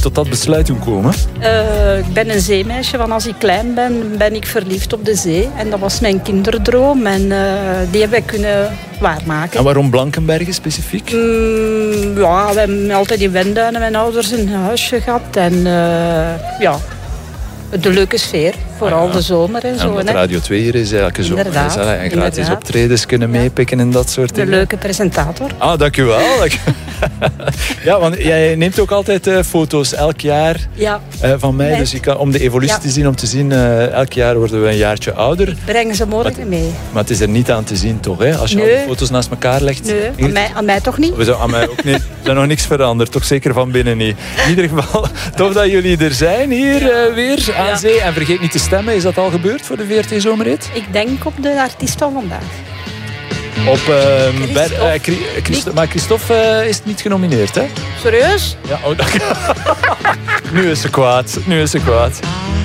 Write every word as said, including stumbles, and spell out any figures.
tot dat besluit doen komen? Uh, ik ben een zeemeisje. Van als ik klein ben, ben ik verliefd op de zee. En dat was mijn kinderdroom. En uh, die hebben wij kunnen waarmaken. En waarom Blankenbergen specifiek? Mm, ja, we hebben altijd in Wenduinen mijn ouders een huisje gehad. En uh, ja, de leuke sfeer. Vooral ah, ja. de zomer en zo. En wat Radio twee hier is elke zomer. Is, en gratis inderdaad. Optredens kunnen meepikken en dat soort dingen. De leuke presentator. Ah, dank u wel. Ja, want jij neemt ook altijd uh, foto's elk jaar ja. uh, van mij. Nee. Dus je kan, om de evolutie ja. te zien, om te zien, uh, elk jaar worden we een jaartje ouder. Ik breng ze morgen maar, mee. Maar het is er niet aan te zien, toch? Hè? Als je nee. al die foto's naast elkaar legt. Nee, aan mij, aan mij toch niet? We zijn, aan mij ook niet. Er is nog niks veranderd, toch zeker van binnen niet. In ieder geval, tof dat jullie er zijn hier uh, weer aan ja. zee. En vergeet niet te stemmen, is dat al gebeurd voor de V R T Zomerrit? Ik denk op de artiest van vandaag. Op, uh, Christophe. Ber, uh, Christ, Christ, maar Christophe uh, is niet genomineerd, hè? Serieus? Ja, oh, nu is ze kwaad. Nu is ze kwaad.